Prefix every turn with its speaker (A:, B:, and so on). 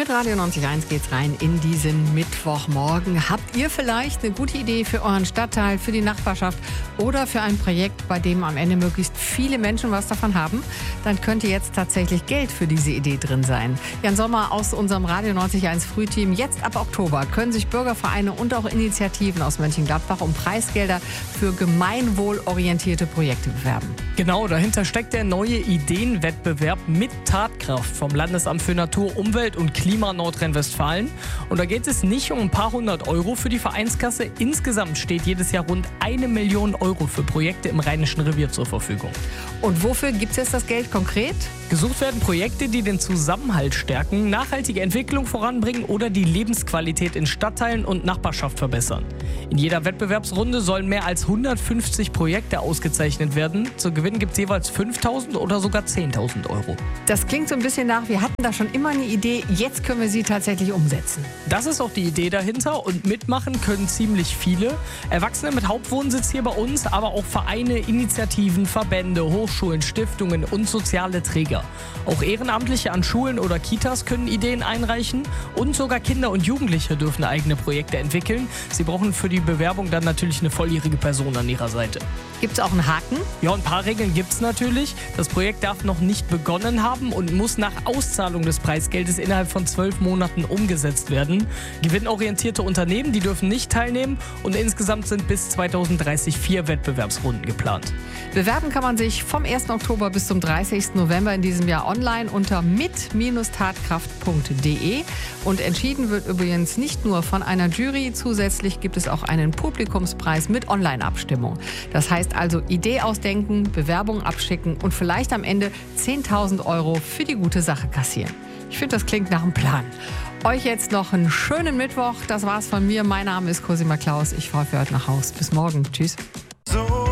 A: Mit Radio 90.1 geht's rein in diesen Mittwochmorgen. Habt ihr vielleicht eine gute Idee für euren Stadtteil, für die Nachbarschaft oder für ein Projekt, bei dem am Ende möglichst viele Menschen was davon haben? Dann könnte jetzt tatsächlich Geld für diese Idee drin sein. Jan Sommer aus unserem Radio 90.1 Frühteam. Jetzt ab Oktober können sich Bürgervereine und auch Initiativen aus Mönchengladbach um Preisgelder für gemeinwohlorientierte Projekte bewerben.
B: Genau, dahinter steckt der neue Ideenwettbewerb mit Tatkraft vom Landesamt für Natur, Umwelt und Klima Nordrhein-Westfalen. Und da geht es nicht um ein paar hundert Euro für die Vereinskasse. Insgesamt steht jedes Jahr rund 1 Million Euro für Projekte im Rheinischen Revier zur Verfügung.
A: Und wofür gibt es jetzt das Geld konkret?
B: Gesucht werden Projekte, die den Zusammenhalt stärken, nachhaltige Entwicklung voranbringen oder die Lebensqualität in Stadtteilen und Nachbarschaft verbessern. In jeder Wettbewerbsrunde sollen mehr als 150 Projekte ausgezeichnet werden. Zu gewinnen gibt es jeweils 5.000 oder sogar 10.000 Euro.
A: Das klingt so ein bisschen nach, wir hatten da schon immer eine Idee, jetzt können wir sie tatsächlich umsetzen.
B: Das ist auch die Idee dahinter und mitmachen können ziemlich viele. Erwachsene mit Hauptwohnsitz hier bei uns, aber auch Vereine, Initiativen, Verbände, Hochschulen, Stiftungen und soziale Träger. Auch Ehrenamtliche an Schulen oder Kitas können Ideen einreichen und sogar Kinder und Jugendliche dürfen eigene Projekte entwickeln. Sie brauchen für die Bewerbung dann natürlich eine volljährige Person an ihrer Seite.
A: Gibt es auch einen Haken?
B: Ja, ein paar Regeln gibt es natürlich. Das Projekt darf noch nicht begonnen haben und muss nach Auszahlung des Preisgeldes innerhalb von 12 Monaten umgesetzt werden. Gewinnorientierte Unternehmen, die dürfen nicht teilnehmen und insgesamt sind bis 2030 4 Wettbewerbsrunden geplant.
A: Bewerben kann man sich vom 1. Oktober bis zum 30. November in diesem Jahr online unter mit-tatkraft.de. Und entschieden wird übrigens nicht nur von einer Jury, zusätzlich gibt es auch einen Publikumspreis mit Online-Abstimmung. Das heißt also Idee ausdenken, Bewerbung abschicken und vielleicht am Ende 10.000 Euro für die gute Sache kassieren. Ich finde, das klingt nach einem Plan. Euch jetzt noch einen schönen Mittwoch. Das war's von mir. Mein Name ist Cosima Klaus. Ich fahre für heute nach Haus. Bis morgen. Tschüss.